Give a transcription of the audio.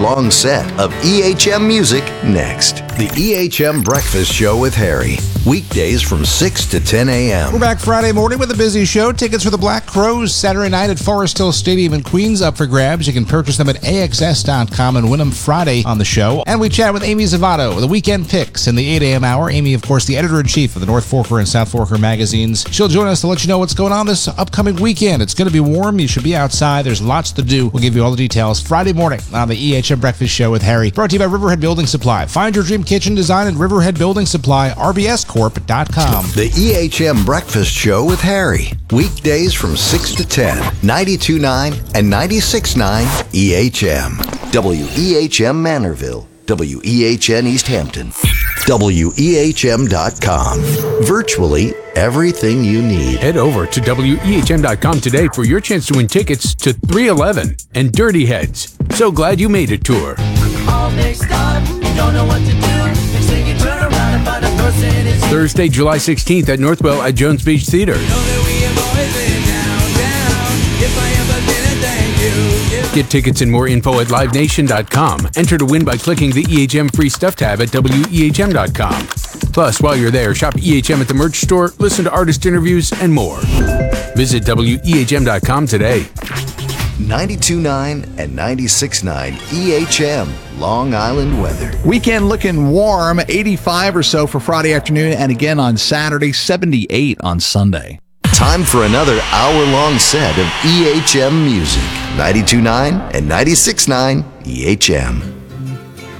hour-long set of EHM music next. The EHM Breakfast Show with Harry. Weekdays from 6 to 10 a.m. We're back Friday morning with a busy show. Tickets for the Black Crowes Saturday night at Forest Hill Stadium in Queens up for grabs. You can purchase them at AXS.com and win them Friday on the show. And we chat with Amy Zavato, the weekend picks in the 8 a.m. hour. Amy, of course, the editor-in-chief of the North Forker and South Forker magazines. She'll join us to let you know what's going on this upcoming weekend. It's going to be warm. You should be outside. There's lots to do. We'll give you all the details Friday morning on the EHM Breakfast Show with Harry. Brought to you by Riverhead Building Supply. Find your dream kitchen design at Riverhead Building Supply, rbscorp.com. The EHM Breakfast Show with Harry. Weekdays from 6 to 10. 92.9 and 96.9 EHM. WEHM Manorville. WEHN East Hampton. WEHM.com. Virtually everything you need. Head over to WEHM.com today for your chance to win tickets to 311 and Dirty Heads. So glad you made it tour. All mixed up, you don't know what to do. Next thing you turn around and find a person is you. Thursday, July 16th at Northwell at Jones Beach Theater. Know that we have always been down. If I ever didn't, thank you. Get tickets and more info at livenation.com. Enter to win by clicking the EHM free stuff tab at WEHM.com. Plus, while you're there, shop EHM at the merch store, listen to artist interviews, and more. Visit WEHM.com today. 92.9 and 96.9 EHM Long Island weather. Weekend looking warm, 85 or so for Friday afternoon, and again on Saturday, 78 on Sunday. Time for another hour-long set of EHM music. 92.9 and 96.9 EHM.